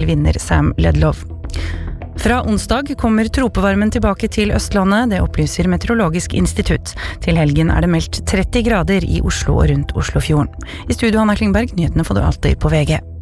vinner Sam Ledlow. Fra onsdag kommer tropevarmen tilbake til Østlandet, det opplyser Meteorologisk institutt. Til helgen det meldt 30 grader i Oslo og rundt Oslofjorden. I studio Anna Klingberg, nyhetene får du alltid på VG.